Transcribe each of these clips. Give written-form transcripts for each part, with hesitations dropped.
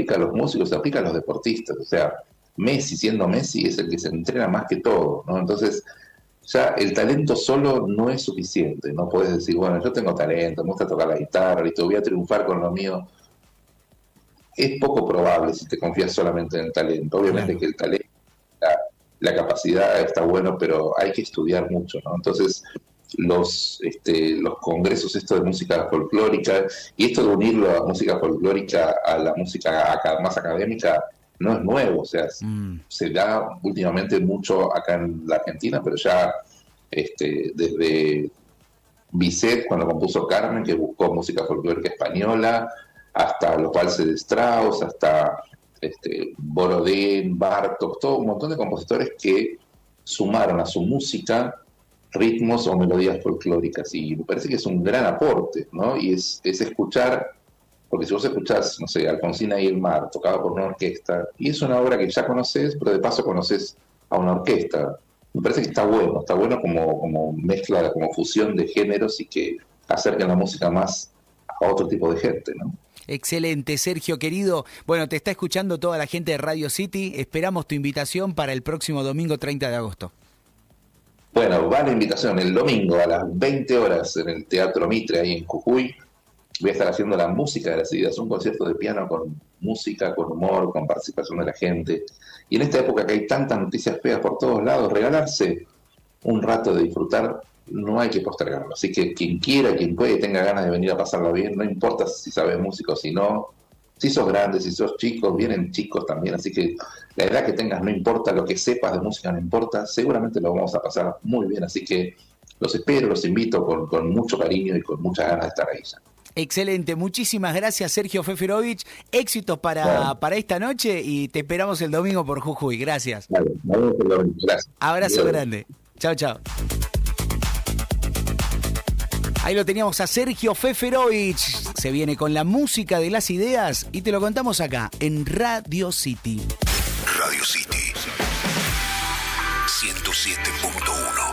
aplica a los músicos, se aplica a los deportistas. O sea, Messi, siendo Messi, es el que se entrena más que todo, ¿no? Entonces, ya el talento solo no es suficiente. No puedes decir, bueno, yo tengo talento, me gusta tocar la guitarra, y te voy a triunfar con lo mío. Es poco probable si te confías solamente en el talento. Obviamente Claro. que el talento, la capacidad está bueno, pero hay que estudiar mucho, ¿no? Entonces, los congresos esto de música folclórica y esto de unir la música folclórica a la música más académica no es nuevo, o sea, se da últimamente mucho acá en la Argentina, pero ya desde Bizet, cuando compuso Carmen, que buscó música folclórica española, hasta los valses de Strauss, hasta Borodin, Bartók, todo un montón de compositores que sumaron a su música ritmos o melodías folclóricas, y me parece que es un gran aporte, ¿no? Y es escuchar, porque si vos escuchás, no sé, Alfonsina y el mar, tocado por una orquesta, y es una obra que ya conoces, pero de paso conoces a una orquesta, me parece que está bueno como mezcla, como fusión de géneros y que acerquen la música más a otro tipo de gente, ¿no? Excelente, Sergio querido. Bueno, te está escuchando toda la gente de Radio City. Esperamos tu invitación para el próximo domingo 30 de agosto. Bueno, va la invitación el domingo a las 20 horas en el Teatro Mitre, ahí en Jujuy. Voy a estar haciendo la música de las ideas, un concierto de piano con música, con humor, con participación de la gente. Y en esta época que hay tantas noticias feas por todos lados, regalarse un rato de disfrutar, no hay que postergarlo. Así que quien quiera, quien puede, tenga ganas de venir a pasarlo bien, no importa si sabes músico o si no, si sos grande, si sos chico, vienen chicos también, así que la edad que tengas no importa, lo que sepas de música no importa, seguramente lo vamos a pasar muy bien, así que los espero, los invito con mucho cariño y con muchas ganas de estar ahí ya. Excelente, muchísimas gracias Sergio Feferovich, éxitos para esta noche y te esperamos el domingo por Jujuy, gracias. Vale, gracias. Abrazo grande, chao, chao. Ahí lo teníamos a Sergio Feferovich, se viene con la música de las ideas y te lo contamos acá en Radio City. Radio City 107.1.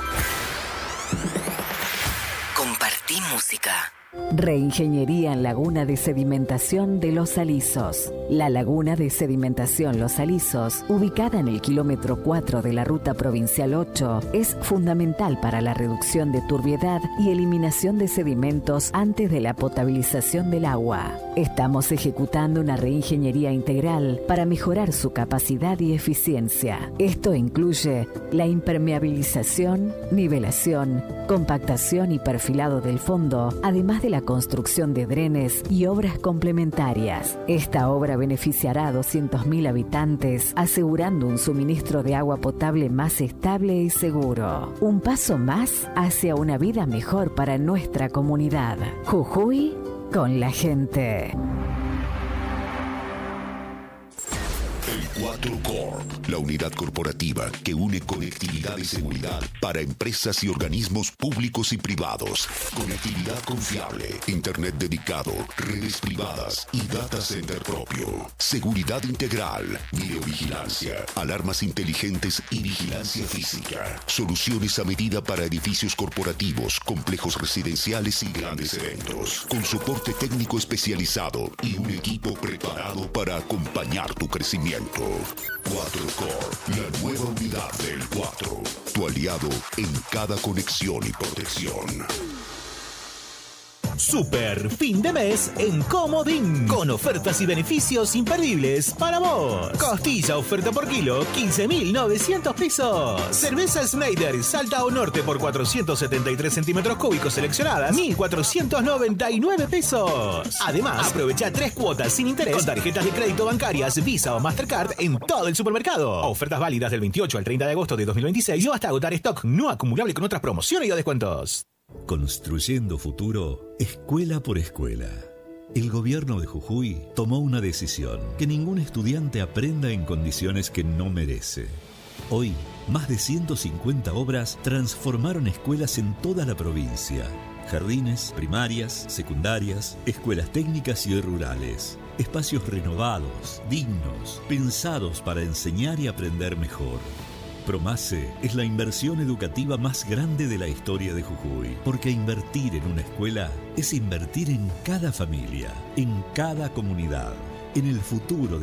Compartí música. Reingeniería en Laguna de Sedimentación de Los Alisos. La Laguna de Sedimentación Los Alisos, ubicada en el kilómetro 4 de la Ruta Provincial 8, es fundamental para la reducción de turbiedad y eliminación de sedimentos antes de la potabilización del agua. Estamos ejecutando una reingeniería integral para mejorar su capacidad y eficiencia. Esto incluye la impermeabilización, nivelación, compactación y perfilado del fondo, además de la construcción de drenes y obras complementarias. Esta obra beneficiará a 200.000 habitantes, asegurando un suministro de agua potable más estable y seguro. Un paso más hacia una vida mejor para nuestra comunidad. Jujuy con la gente. El 4 Corp, la unidad corporativa que une conectividad y seguridad para empresas y organismos públicos y privados. Conectividad confiable, internet dedicado, redes privadas y data center propio. Seguridad integral, videovigilancia, alarmas inteligentes y vigilancia física. Soluciones a medida para edificios corporativos, complejos residenciales y grandes eventos. Con soporte técnico especializado y un equipo preparado para acompañar tu crecimiento. 4 Core, la nueva unidad del 4. Tu aliado en cada conexión y protección. Super fin de mes en Comodín, con ofertas y beneficios imperdibles para vos. Costilla oferta por kilo, 15.900 pesos. Cerveza Schneider Salta o Norte por 473 centímetros cúbicos seleccionadas, 1.499 pesos. Además, aprovecha 3 cuotas sin interés con tarjetas de crédito bancarias Visa o Mastercard en todo el supermercado. Ofertas válidas del 28 al 30 de agosto de 2026 o hasta agotar stock no acumulable con otras promociones y o descuentos. Construyendo futuro, escuela por escuela. El gobierno de Jujuy tomó una decisión: que ningún estudiante aprenda en condiciones que no merece. Hoy, más de 150 obras transformaron escuelas en toda la provincia. Jardines, primarias, secundarias, escuelas técnicas y rurales. Espacios renovados, dignos, pensados para enseñar y aprender mejor. Promase es la inversión educativa más grande de la historia de Jujuy, porque invertir en una escuela es invertir en cada familia, en cada comunidad, en el futuro de